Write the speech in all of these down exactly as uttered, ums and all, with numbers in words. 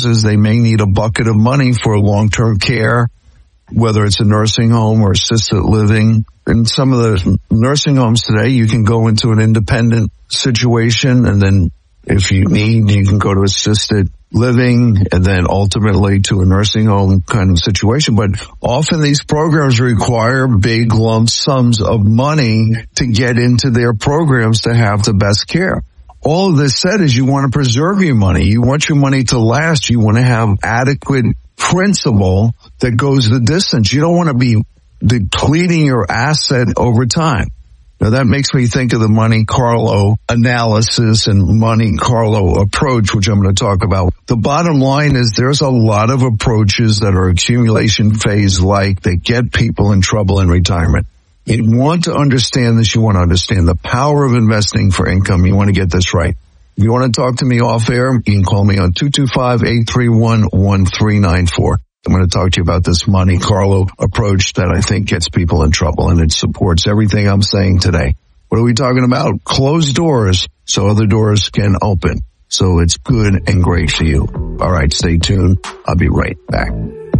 is they may need a bucket of money for long-term care, whether it's a nursing home or assisted living. In some of the nursing homes today, you can go into an independent situation, and then if you need, you can go to assisted living and then ultimately to a nursing home kind of situation. But often these programs require big lump sums of money to get into their programs to have the best care. All of this said is you want to preserve your money. You want your money to last. You want to have adequate principal that goes the distance. You don't want to be depleting your asset over time. Now that makes me think of the Monte Carlo analysis and Monte Carlo approach, which I'm going to talk about. The bottom line is there's a lot of approaches that are accumulation phase like that get people in trouble in retirement. You want to understand this. You want to understand the power of investing for income. You want to get this right. If you want to talk to me off air, you can call me on two two five, eight three one, one three nine four. I'm going to talk to you about this Monte Carlo approach that I think gets people in trouble, and it supports everything I'm saying today. What are we talking about? Closed doors so other doors can open. So it's good and great for you. All right, stay tuned. I'll be right back.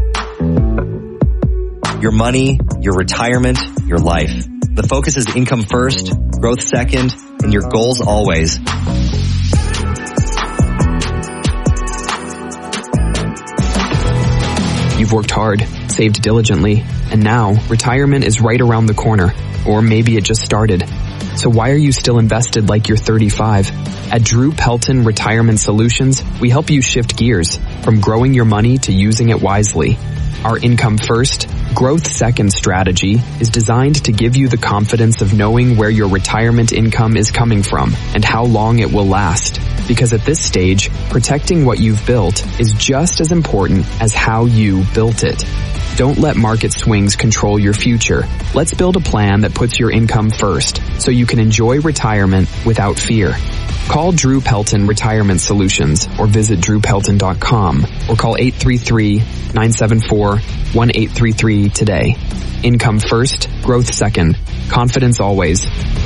Your money, your retirement, your life. The focus is income first, growth second, and your goals always. You've worked hard, saved diligently, and now retirement is right around the corner, or maybe it just started. So why are you still invested like you're thirty-five? At Drew Pelton Retirement Solutions, we help you shift gears from growing your money to using it wisely. Our income first, growth second strategy is designed to give you the confidence of knowing where your retirement income is coming from and how long it will last. Because at this stage, protecting what you've built is just as important as how you built it. Don't let market swings control your future. Let's build a plan that puts your income first so you can enjoy retirement without fear. Call Drew Pelton Retirement Solutions or visit drew pelton dot com or call eight three three, nine seven four, one eight three three today. Income first, growth second. Confidence always.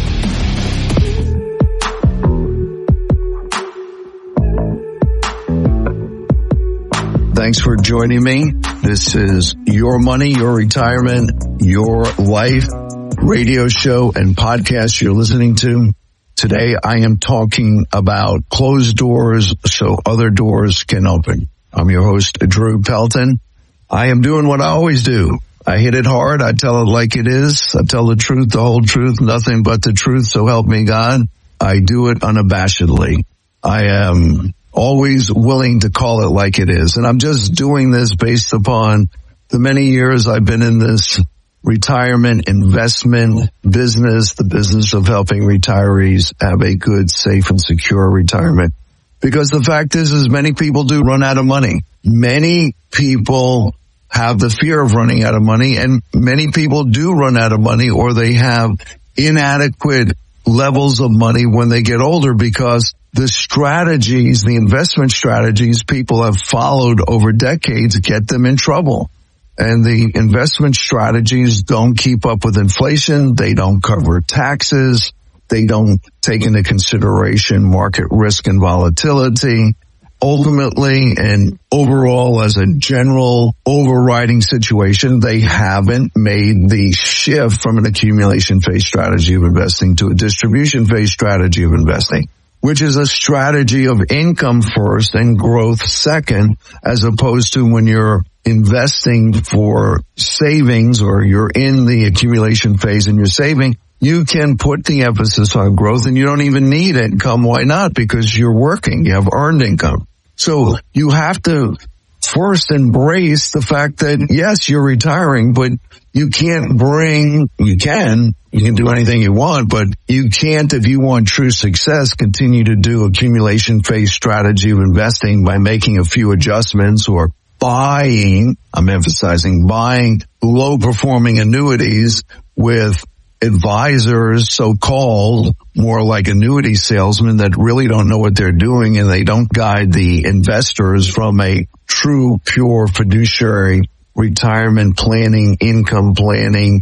Thanks for joining me. This is Your Money, Your Retirement, Your Life radio show and podcast you're listening to. Today I am talking about closed doors so other doors can open. I'm your host, Drew Pelton. I am doing what I always do. I hit it hard. I tell it like it is. I tell the truth, the whole truth, nothing but the truth. So help me God. I do it unabashedly. I am always willing to call it like it is. And I'm just doing this based upon the many years I've been in this retirement investment business, the business of helping retirees have a good, safe, and secure retirement. Because the fact is, is many people do run out of money. Many people have the fear of running out of money, and many people do run out of money, or they have inadequate levels of money when they get older because the strategies, the investment strategies people have followed over decades get them in trouble. And the investment strategies don't keep up with inflation. They don't cover taxes. They don't take into consideration market risk and volatility. Ultimately, and overall as a general overriding situation, they haven't made the shift from an accumulation phase strategy of investing to a distribution phase strategy of investing, which is a strategy of income first and growth second, as opposed to when you're investing for savings or you're in the accumulation phase and you're saving, you can put the emphasis on growth and you don't even need income. Why not? Because you're working. You have earned income. So you have to first embrace the fact that, yes, you're retiring, but you can't bring, you can, you can do anything you want, but you can't, if you want true success, continue to do accumulation phase strategy of investing by making a few adjustments or buying, I'm emphasizing buying low performing annuities with advisors, so-called, more like annuity salesmen that really don't know what they're doing, and they don't guide the investors from a true, pure fiduciary retirement planning, income planning,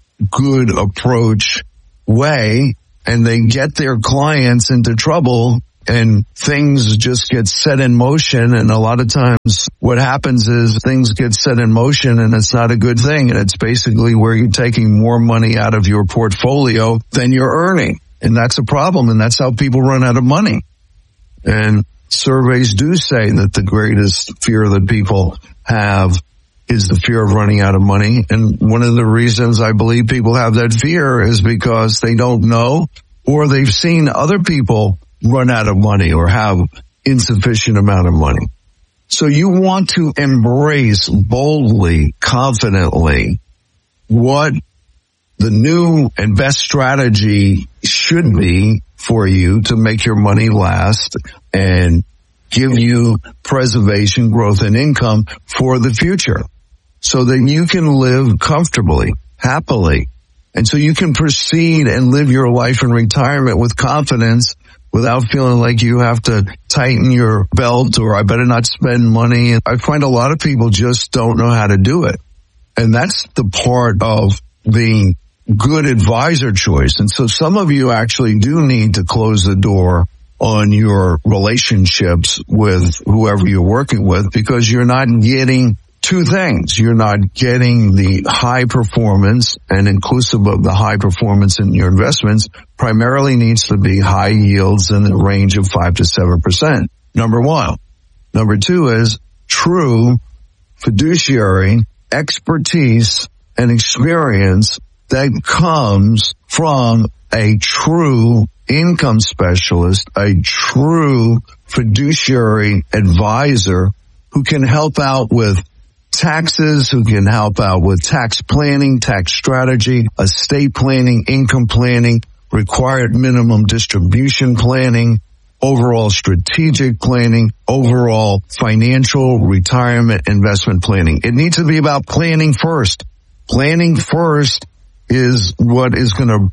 good approach way, and they get their clients into trouble and things just get set in motion. And a lot of times what happens is things get set in motion and it's not a good thing. And it's basically where you're taking more money out of your portfolio than you're earning. And that's a problem. And that's how people run out of money. And surveys do say that the greatest fear that people have is the fear of running out of money. And one of the reasons I believe people have that fear is because they don't know, or they've seen other people run out of money or have insufficient amount of money. So you want to embrace boldly, confidently what the new and best strategy should be for you to make your money last and give you preservation, growth, and income for the future so that you can live comfortably, happily, and so you can proceed and live your life in retirement with confidence without feeling like you have to tighten your belt or I better not spend money. I find a lot of people just don't know how to do it. And that's the part of being good advisor choice. And so some of you actually do need to close the door on your relationships with whoever you're working with because you're not getting two things. You're not getting the high performance, and inclusive of the high performance in your investments primarily needs to be high yields in the range of five to seven percent. Number one. Number two is true fiduciary expertise and experience that comes from a true income specialist, a true fiduciary advisor who can help out with taxes, who can help out with tax planning, tax strategy, estate planning, income planning, required minimum distribution planning, overall strategic planning, overall financial retirement investment planning. It needs to be about planning first. Planning first is what is going to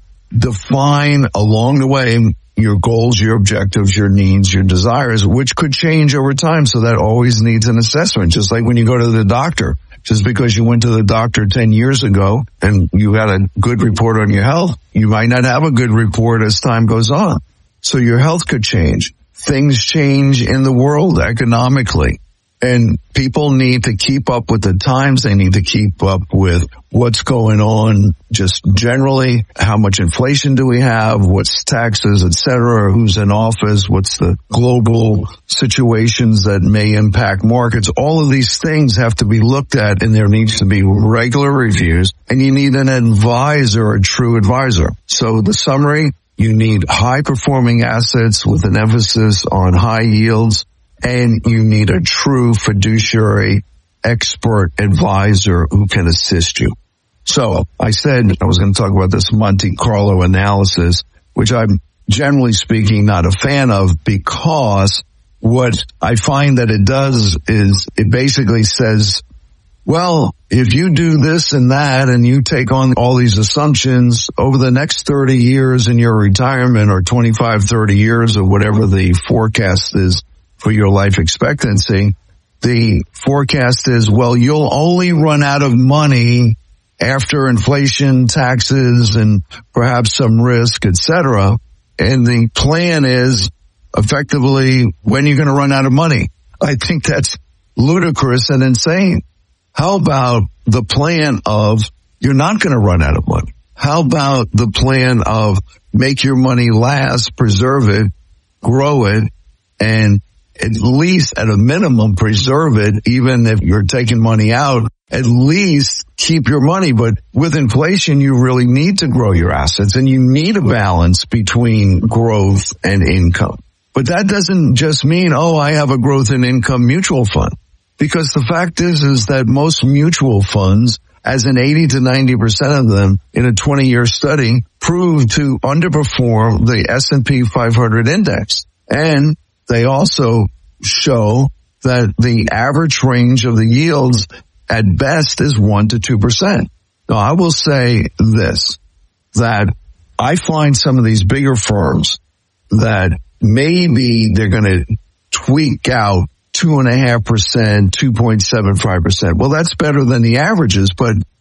define along the way your goals, your objectives, your needs, your desires, which could change over time. So that always needs an assessment. Just like when you go to the doctor, just because you went to the doctor ten years ago and you had a good report on your health, you might not have a good report as time goes on. So your health could change. Things change in the world economically. And people need to keep up with the times. They need to keep up with what's going on just generally. How much inflation do we have? What's taxes, et cetera? Who's in office? What's the global situations that may impact markets? All of these things have to be looked at, and there needs to be regular reviews. And you need an advisor, a true advisor. So the summary, you need high performing assets with an emphasis on high yields. And you need a true fiduciary expert advisor who can assist you. So I said I was going to talk about this Monte Carlo analysis, which I'm generally speaking not a fan of, because what I find that it does is it basically says, well, if you do this and that and you take on all these assumptions over the next thirty years in your retirement, or twenty-five, thirty years, or whatever the forecast is for your life expectancy, the forecast is, well, you'll only run out of money after inflation, taxes, and perhaps some risk, et cetera. And the plan is effectively when you're going to run out of money. I think that's ludicrous and insane. How about the plan of you're not going to run out of money? How about the plan of make your money last, preserve it, grow it, and at least at a minimum preserve it, even if you're taking money out, at least keep your money. But with inflation, you really need to grow your assets, and you need a balance between growth and income. But that doesn't just mean, oh, I have a growth and income mutual fund. Because the fact is, is that most mutual funds, as in eighty to ninety percent of them in a twenty year study, prove to underperform the S and P five hundred index. And they also show that the average range of the yields at best is one to two percent. Now, I will say this, that I find some of these bigger firms that maybe they're going to tweak out two and a half percent, two point seven five percent. Well, that's better than the averages, but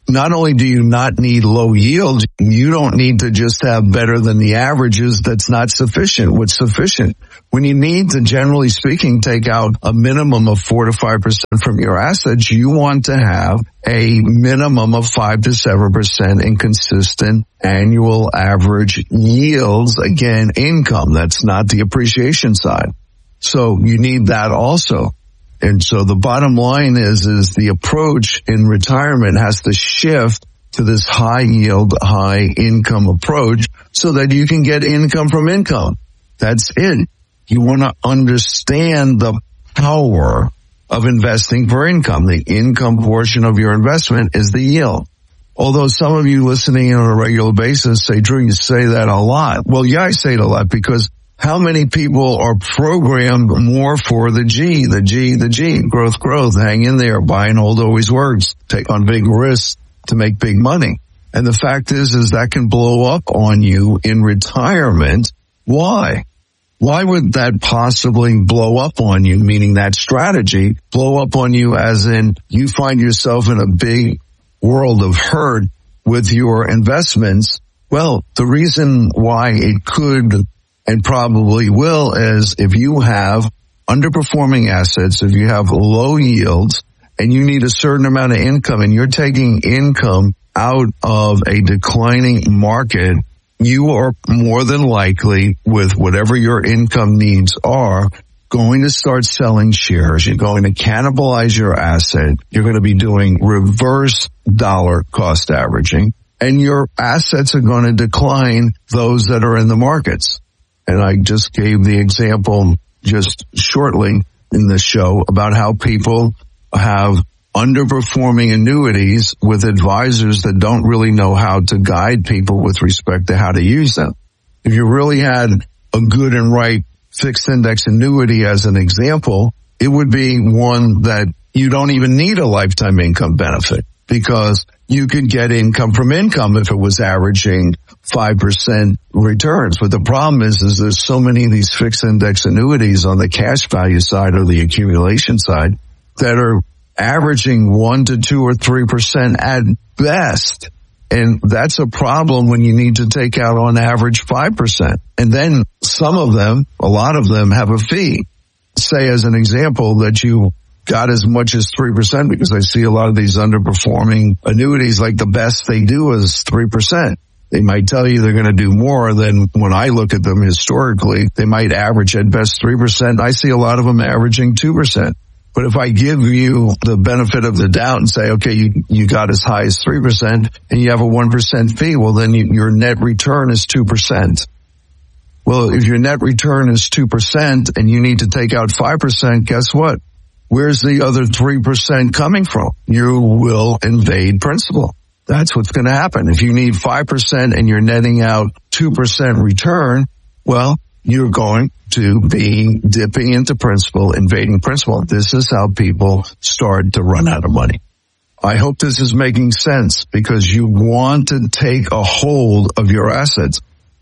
not only do you not need low yields, you don't need to just have better than the averages. That's not sufficient. What's sufficient? When you need to, generally speaking, take out a minimum of four to five percent from your assets, you want to have a minimum of five to seven percent in consistent annual average yields. Again, income. That's not the appreciation side. So you need that also. And so the bottom line is, is the approach in retirement has to shift to this high yield, high income approach so that you can get income from income. That's it. You want to understand the power of investing for income. The income portion of your investment is the yield. Although some of you listening on a regular basis say, Drew, you say that a lot. Well, yeah, I say it a lot because how many people are programmed more for the G, the G, the G, growth, growth, hang in there, buy and hold always works, take on big risks to make big money. And the fact is, is that can blow up on you in retirement. Why? Why would that possibly blow up on you, meaning that strategy blow up on you as in you find yourself in a big world of hurt with your investments? Well, the reason why it could and probably will is if you have underperforming assets, if you have low yields and you need a certain amount of income and you're taking income out of a declining market, you are more than likely, with whatever your income needs are, going to start selling shares. You're going to cannibalize your asset. You're going to be doing reverse dollar cost averaging, and your assets are going to decline those that are in the markets. And I just gave the example just shortly in the show about how people have underperforming annuities with advisors that don't really know how to guide people with respect to how to use them. If you really had a good and right fixed index annuity as an example, it would be one that you don't even need a lifetime income benefit because you could get income from income if it was averaging five percent returns. But the problem is, is there's so many of these fixed index annuities on the cash value side or the accumulation side that are averaging one to two or three percent at best. And that's a problem when you need to take out on average five percent. And then some of them, a lot of them have a fee. Say as an example that you got as much as three percent, because I see a lot of these underperforming annuities, like the best they do is three percent. They might tell you they're going to do more than when I look at them historically. They might average at best three percent. I see a lot of them averaging two percent. But if I give you the benefit of the doubt and say, okay, you, you got as high as three percent and you have a one percent fee, well, then you, your net return is two percent. Well, if your net return is two percent and you need to take out five percent, guess what? Where's the other three percent coming from? You will invade principal. That's what's going to happen. If you need five percent and you're netting out two percent return, well, you're going to be dipping into principal, invading principal. This is how people start to run out of money. I hope this is making sense because you want to take a hold of your assets.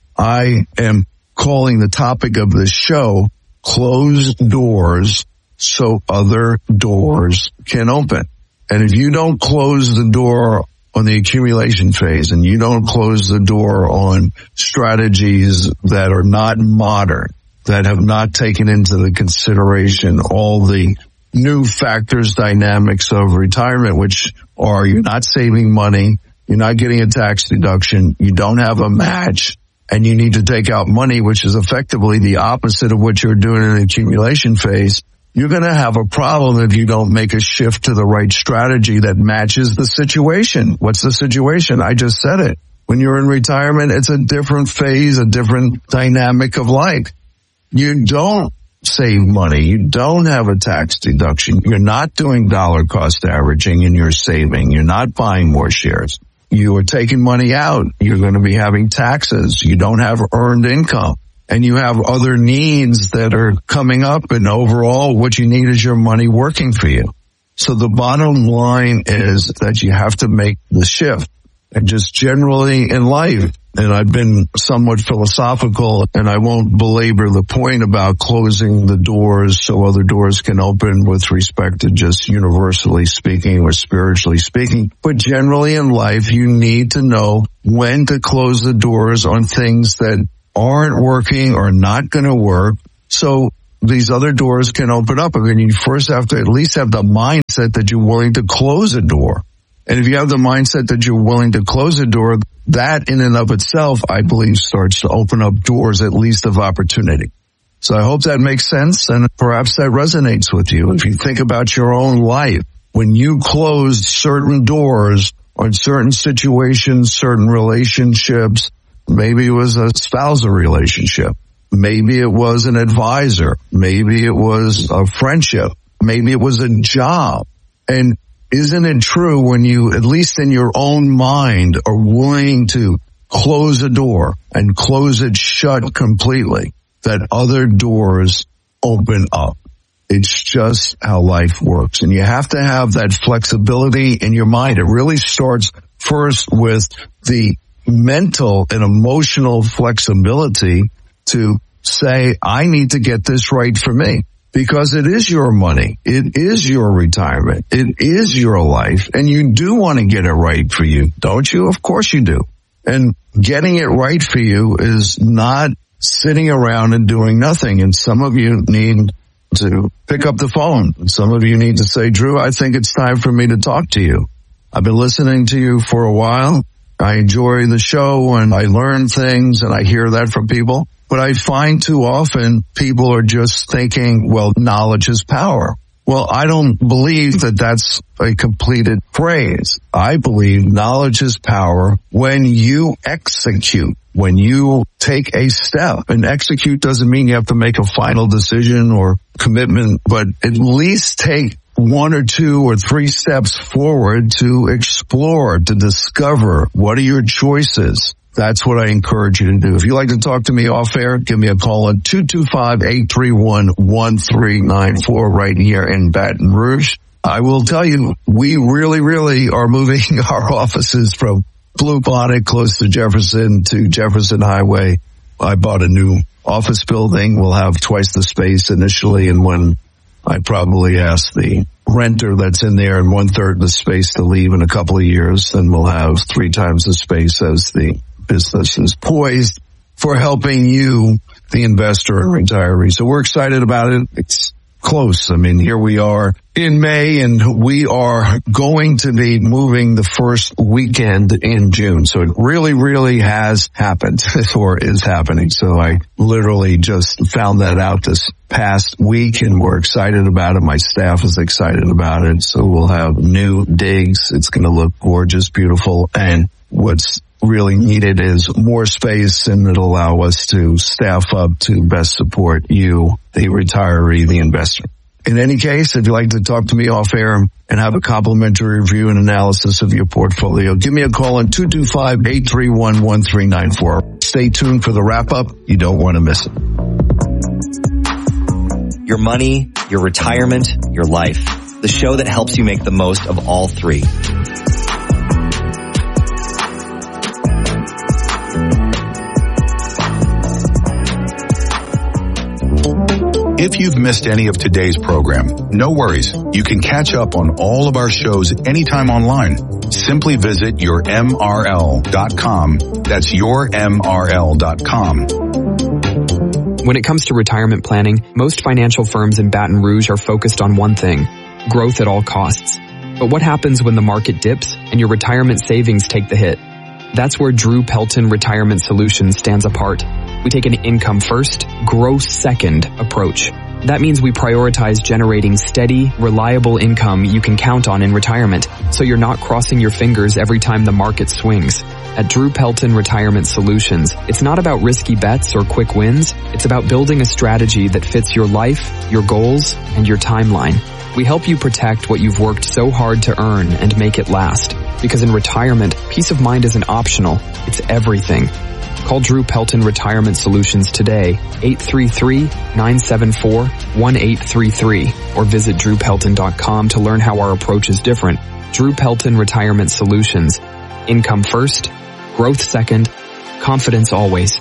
I am calling the topic of this show, closed doors so other doors can open. And if you don't close the door on the accumulation phase and you don't close the door on strategies that are not modern, that have not taken into the consideration all the new factors, dynamics of retirement, which are you're not saving money, you're not getting a tax deduction, you don't have a match, and you need to take out money, which is effectively the opposite of what you're doing in the accumulation phase, you're going to have a problem if you don't make a shift to the right strategy that matches the situation. What's the situation? I just said it. When you're in retirement, it's a different phase, a different dynamic of life. You don't save money. You don't have a tax deduction. You're not doing dollar cost averaging and you're saving. You're not buying more shares. You are taking money out. You're going to be having taxes. You don't have earned income. And you have other needs that are coming up, and overall what you need is your money working for you. So the bottom line is that you have to make the shift. and just generally in life. And I've been somewhat philosophical, and I won't belabor the point about closing the doors so other doors can open with respect to just universally speaking or spiritually speaking. But generally in life, you need to know when to close the doors on things that aren't working or not going to work, so these other doors can open up. I mean, you first have to at least have the mindset that you're willing to close a door. And if you have the mindset that you're willing to close a door, that in and of itself, I believe, starts to open up doors at least of opportunity. So I hope that makes sense, and perhaps that resonates with you. If you think about your own life, when you closed certain doors on certain situations, certain relationships, maybe it was a spousal relationship, maybe it was an advisor, maybe it was a friendship, maybe it was a job, and isn't it true when you, at least in your own mind, are willing to close a door and close it shut completely, that other doors open up? It's just how life works. And you have to have that flexibility in your mind. It really starts first with the mental and emotional flexibility to say, I need to get this right for me. Because it is your money. It is your retirement. It is your life. And you do want to get it right for you, don't you? Of course you do. And getting it right for you is not sitting around and doing nothing. And some of you need to pick up the phone. Some of you need to say, Drew, I think it's time for me to talk to you. I've been listening to you for a while. I enjoy the show and I learn things and I hear that from people. But I find too often people are just thinking, well, knowledge is power. Well, I don't believe that that's a completed phrase. I believe knowledge is power when you execute, when you take a step. And execute doesn't mean you have to make a final decision or commitment, but at least take one or two or three steps forward to explore, to discover what are your choices. That's what I encourage you to do. If you'd like to talk to me off air, give me a call at two two five, eight three one, one three nine four right here in Baton Rouge. I will tell you, we really, really are moving our offices from Blue Bonnet close to Jefferson to Jefferson Highway. I bought a new office building. We'll have twice the space initially, and when I probably ask the renter that's in there and one third the space to leave in a couple of years, then we'll have three times the space as the business is poised for helping you, the investor and retiree. So we're excited about it. It's close. I mean, here we are in May and we are going to be moving the first weekend in June. So it really, really has happened or is happening. So I literally just found that out this past week and we're excited about it. My staff is excited about it. So we'll have new digs. It's going to look gorgeous, beautiful. And what's really needed is more space, and it'll allow us to staff up to best support you, the retiree, the investor. In any case, if you'd like to talk to me off air and have a complimentary review and analysis of your portfolio, give me a call on two two five, eight three one, one three nine four. Stay tuned for the wrap-up. You don't want to miss it. Your money, your retirement, your life. The show that helps you make the most of all three. If you've missed any of today's program, no worries. You can catch up on all of our shows anytime online. Simply visit your M R L dot com. That's your M R L dot com. When it comes to retirement planning, most financial firms in Baton Rouge are focused on one thing: growth at all costs. But what happens when the market dips and your retirement savings take the hit? That's where Drew Pelton Retirement Solutions stands apart. We take an income first, growth second approach. That means we prioritize generating steady, reliable income you can count on in retirement, so you're not crossing your fingers every time the market swings. At Drew Pelton Retirement Solutions, it's not about risky bets or quick wins. It's about building a strategy that fits your life, your goals, and your timeline. We help you protect what you've worked so hard to earn and make it last. Because in retirement, peace of mind isn't optional, it's everything. Call Drew Pelton Retirement Solutions today, eight three three, nine seven four, one eight three three, or visit drew pelton dot com to learn how our approach is different. Drew Pelton Retirement Solutions. Income first, growth second, confidence always.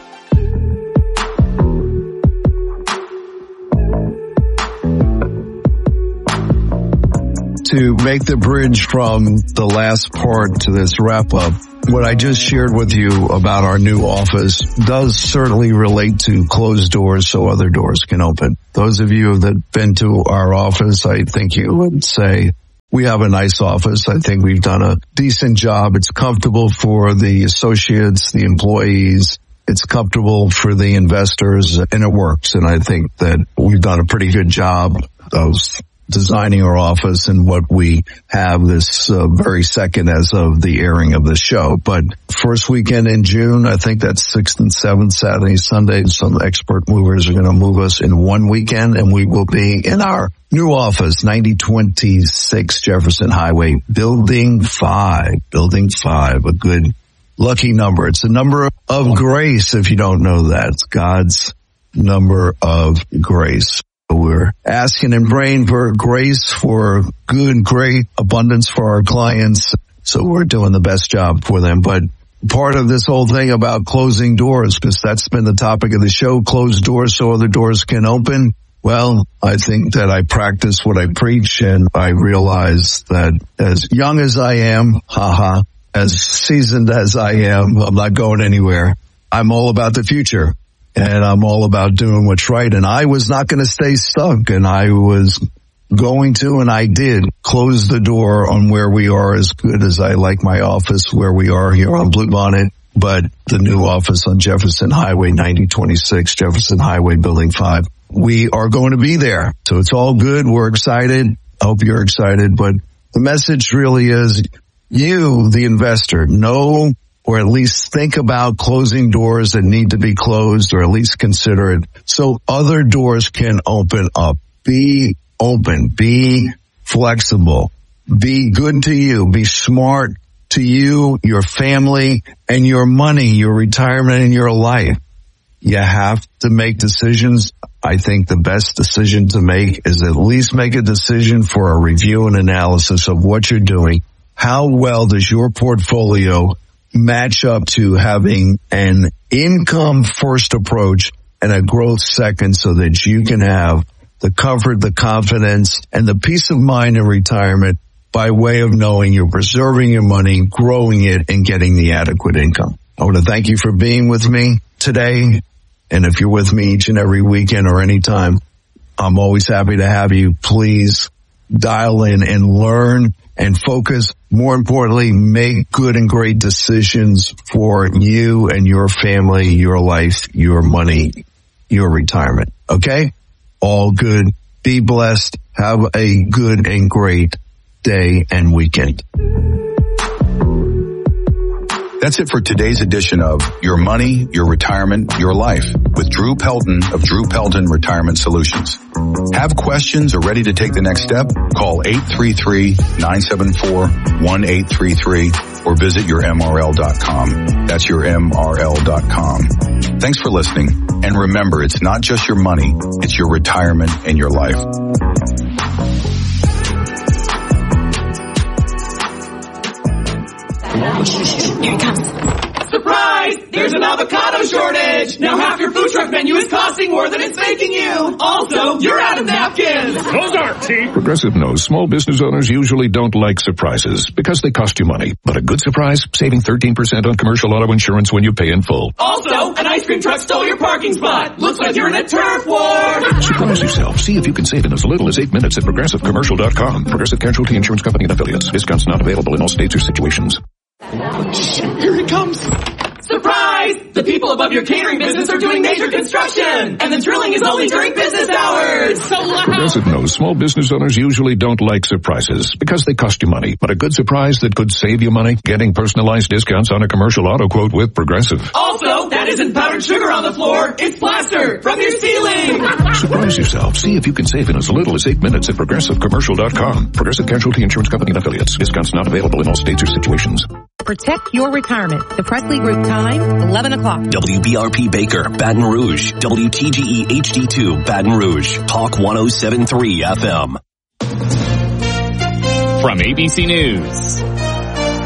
To make the bridge from the last part to this wrap up, what I just shared with you about our new office does certainly relate to closed doors so other doors can open. Those of you that have been to our office, I think you would say we have a nice office. I think we've done a decent job. It's comfortable for the associates, the employees. It's comfortable for the investors, and it works. And I think that we've done a pretty good job of designing our office and what we have this uh, very second as of the airing of the show. But first weekend in June, I think that's sixth and seventh, Saturday, Sunday. Some expert movers are going to move us in one weekend, and we will be in our new office, ninety twenty-six Jefferson Highway, Building five. Building five, a good lucky number. It's the number of grace, if you don't know that. It's God's number of grace. We're asking and praying for grace, for good, great abundance for our clients. So we're doing the best job for them. But part of this whole thing about closing doors, because that's been the topic of the show, closed doors so other doors can open. Well, I think that I practice what I preach, and I realize that as young as I am, haha, as seasoned as I am, I'm not going anywhere. I'm all about the future. And I'm all about doing what's right. And I was not going to stay stuck. And I was going to, and I did, close the door on where we are, as good as I like my office where we are here on Bluebonnet. But the new office on Jefferson Highway, ninety twenty-six, Jefferson Highway, Building five. We are going to be there. So it's all good. We're excited. I hope you're excited. But the message really is, you, the investor, know, or at least think about closing doors that need to be closed, or at least consider it, so other doors can open up. Be open. Be flexible. Be good to you. Be smart to you, your family, and your money, your retirement, and your life. You have to make decisions. I think the best decision to make is at least make a decision for a review and analysis of what you're doing. How well does your portfolio match up to having an income first approach and a growth second, so that you can have the comfort, the confidence, and the peace of mind in retirement by way of knowing you're preserving your money, growing it, and getting the adequate income. I want to thank you for being with me today. And if you're with me each and every weekend or anytime, I'm always happy to have you. Please dial in and learn and focus. More importantly, make good and great decisions for you and your family, your life, your money, your retirement. Okay? All good. Be blessed. Have a good and great day and weekend. That's it for today's edition of Your Money, Your Retirement, Your Life with Drew Pelton of Drew Pelton Retirement Solutions. Have questions or ready to take the next step? Call eight three three, nine seven four, one eight three three or visit your M R L dot com. That's your M R L dot com. Thanks for listening. And remember, it's not just your money, it's your retirement and your life. Here it comes. Surprise! There's an avocado shortage! Now half your food truck menu is costing more than it's making you! Also, you're out of napkins! Those aren't cheap! Progressive knows small business owners usually don't like surprises because they cost you money. But a good surprise, saving thirteen percent on commercial auto insurance when you pay in full. Also, an ice cream truck stole your parking spot! Looks like you're in a turf war! Surprise yourself. See if you can save in as little as eight minutes at progressive commercial dot com. Progressive Casualty Insurance Company and Affiliates. Discounts not available in all states or situations. Here it comes! Surprise! The people above your catering business are doing major construction! And the drilling is only during business hours! So loud! Progressive knows small business owners usually don't like surprises because they cost you money. But a good surprise that could save you money, getting personalized discounts on a commercial auto quote with Progressive. Also, that isn't powdered sugar on the floor, it's plaster from your ceiling! Surprise yourself. See if you can save in as little as eight minutes at progressive commercial dot com. Progressive Casualty Insurance Company and Affiliates. Discounts not available in all states or situations. Protect your retirement. The Presley Group time, eleven o'clock. W B R P Baker, Baton Rouge. W T G E H D two, Baton Rouge. Talk one oh seven point three F M. From A B C News.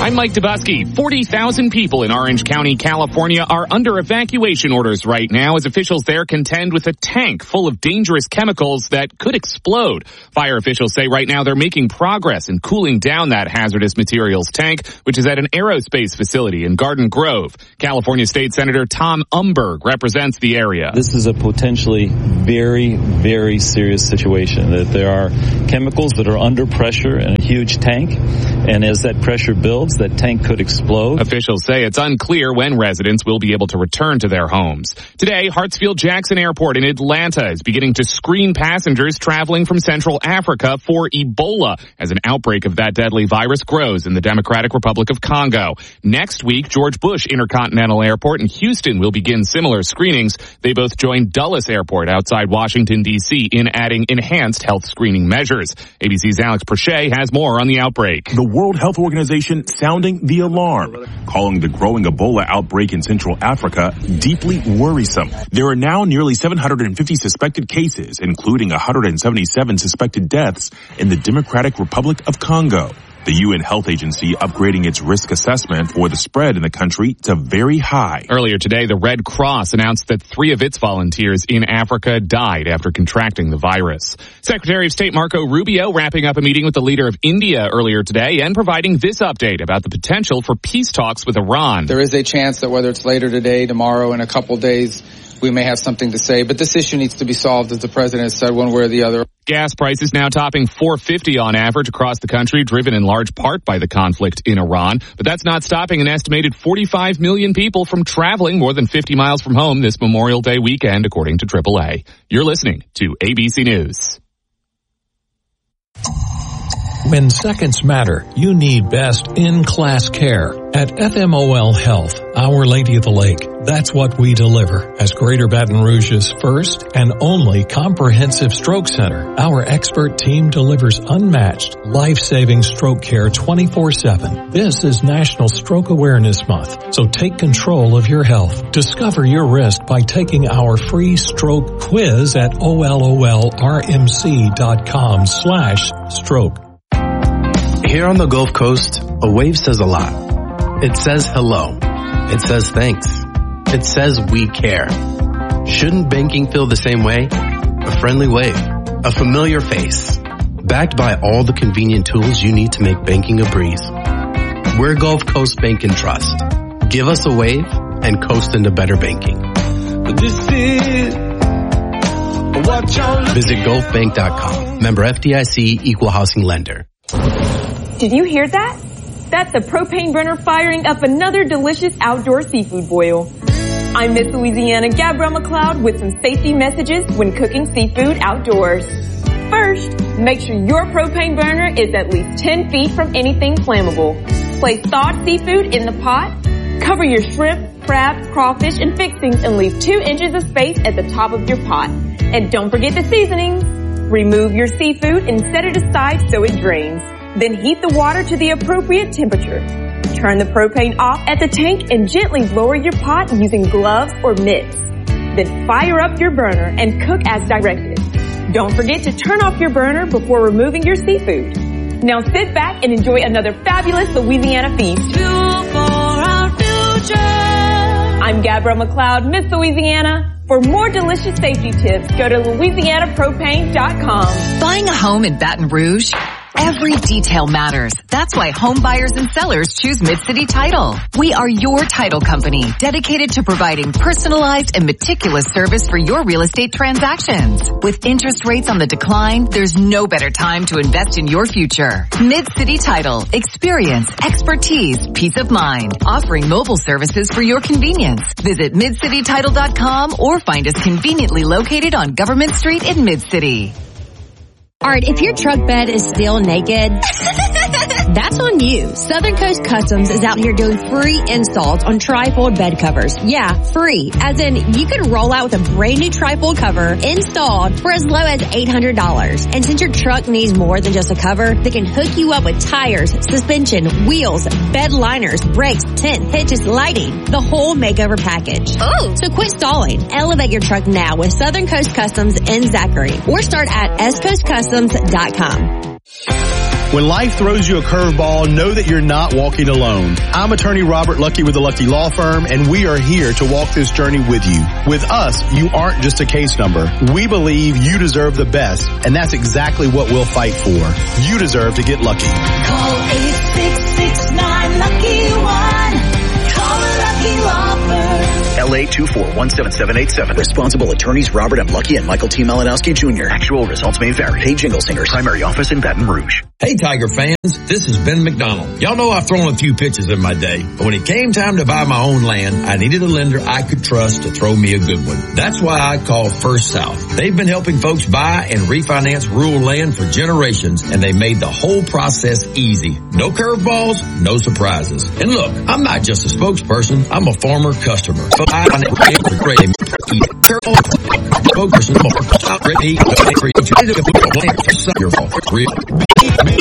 I'm Mike Dubusky. forty thousand people in Orange County, California are under evacuation orders right now as officials there contend with a tank full of dangerous chemicals that could explode. Fire officials say right now they're making progress in cooling down that hazardous materials tank, which is at an aerospace facility in Garden Grove. California State Senator Tom Umberg represents the area. This is a potentially very, very serious situation, that there are chemicals that are under pressure in a huge tank, and as that pressure builds, that tank could explode. Officials say it's unclear when residents will be able to return to their homes. Today, Hartsfield-Jackson Airport in Atlanta is beginning to screen passengers traveling from Central Africa for Ebola as an outbreak of that deadly virus grows in the Democratic Republic of Congo. Next week, George Bush Intercontinental Airport in Houston will begin similar screenings. They both joined Dulles Airport outside Washington, D C in adding enhanced health screening measures. A B C's Alex Perche has more on the outbreak. The World Health Organization sounding the alarm, calling the growing Ebola outbreak in Central Africa deeply worrisome. There are now nearly seven hundred fifty suspected cases, including one hundred seventy-seven suspected deaths in the Democratic Republic of Congo. The U N Health Agency upgrading its risk assessment for the spread in the country to very high. Earlier today, the Red Cross announced that three of its volunteers in Africa died after contracting the virus. Secretary of State Marco Rubio wrapping up a meeting with the leader of India earlier today and providing this update about the potential for peace talks with Iran. There is a chance that whether it's later today, tomorrow, in a couple days, we may have something to say, but this issue needs to be solved, as the president has said, one way or the other. Gas prices now topping four fifty on average across the country, driven in large part by the conflict in Iran. But that's not stopping an estimated forty-five million people from traveling more than fifty miles from home this Memorial Day weekend, according to triple A. You're listening to A B C News. When seconds matter, you need best in-class care. At F M O L Health, Our Lady of the Lake, that's what we deliver. As Greater Baton Rouge's first and only comprehensive stroke center, our expert team delivers unmatched, life-saving stroke care twenty-four seven. This is National Stroke Awareness Month, so take control of your health. Discover your risk by taking our free stroke quiz at ololrmc.com slash stroke. Here on the Gulf Coast, a wave says a lot. It says hello. It says thanks. It says we care. Shouldn't banking feel the same way? A friendly wave. A familiar face. Backed by all the convenient tools you need to make banking a breeze. We're Gulf Coast Bank and Trust. Give us a wave and coast into better banking. This is what y'all Visit gulf bank dot com. Member F D I C, Equal Housing Lender. Did you hear that? That's a propane burner firing up another delicious outdoor seafood boil. I'm Miss Louisiana Gabrielle McLeod with some safety messages when cooking seafood outdoors. First, make sure your propane burner is at least ten feet from anything flammable. Place thawed seafood in the pot. Cover your shrimp, crab, crawfish, and fixings and leave two inches of space at the top of your pot. And don't forget the seasonings. Remove your seafood and set it aside so it drains. Then heat the water to the appropriate temperature. Turn the propane off at the tank and gently lower your pot using gloves or mitts. Then fire up your burner and cook as directed. Don't forget to turn off your burner before removing your seafood. Now sit back and enjoy another fabulous Louisiana feast. Fuel for our future. I'm Gabrielle McLeod, Miss Louisiana. For more delicious safety tips, go to louisiana propane dot com. Buying a home in Baton Rouge? Every detail matters. That's why home buyers and sellers choose Mid-City Title. We are your title company, dedicated to providing personalized and meticulous service for your real estate transactions. With interest rates on the decline, there's no better time to invest in your future. Mid-City Title. Experience, expertise, peace of mind. Offering mobile services for your convenience. Visit mid city title dot com or find us conveniently located on Government Street in Mid-City. Art, if your truck bed is still naked, that's on you. Southern Coast Customs is out here doing free installs on trifold bed covers. Yeah, free. As in, you could roll out with a brand new trifold cover installed for as low as eight hundred dollars. And since your truck needs more than just a cover, they can hook you up with tires, suspension, wheels, bed liners, brakes, tent, hitches, lighting, the whole makeover package. Oh! So quit stalling. Elevate your truck now with Southern Coast Customs in Zachary. Or start at s coast customs dot com. When life throws you a curveball, know that you're not walking alone. I'm attorney Robert Lucky with the Lucky Law Firm, and we are here to walk this journey with you. With us, you aren't just a case number. We believe you deserve the best, and that's exactly what we'll fight for. You deserve to get lucky. Call eight six six nine lucky one. Call a Lucky Law Firm. L A two four one seven seven eight seven. Responsible attorneys Robert M. Lucky and Michael T. Malinowski Junior Actual results may vary. Hey, Jingle Singers. Primary office in Baton Rouge. Hey, Tiger fans. This is Ben McDonald. Y'all know I've thrown a few pitches in my day, but when it came time to buy my own land, I needed a lender I could trust to throw me a good one. That's why I called First South. They've been helping folks buy and refinance rural land for generations, and they made the whole process easy. No curveballs, no surprises. And look, I'm not just a spokesperson. I'm a former customer. So I